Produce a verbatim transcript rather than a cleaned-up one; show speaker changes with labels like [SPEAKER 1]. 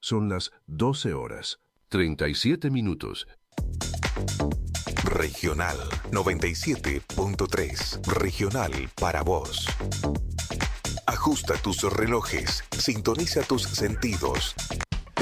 [SPEAKER 1] Son las doce horas, treinta y siete minutos.
[SPEAKER 2] Regional noventa y siete punto tres. Regional para vos. Ajusta tus relojes, sintoniza tus sentidos.